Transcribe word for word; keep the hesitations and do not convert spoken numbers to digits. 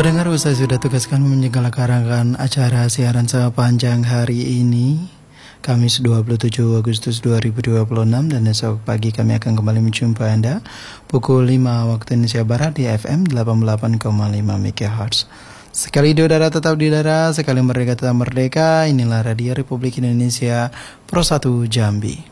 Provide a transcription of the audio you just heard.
Pendengar, usai sudah tugaskan menyelenggarakan acara siaran sepanjang hari ini, Kamis dua puluh tujuh Agustus dua ribu dua puluh enam, dan esok pagi kami akan kembali menjumpai Anda pukul lima waktu Indonesia Barat di F M delapan puluh delapan koma lima MHz. Sekali di udara tetap di udara, sekali merdeka tetap merdeka. Inilah Radio Republik Indonesia Pro satu Jambi.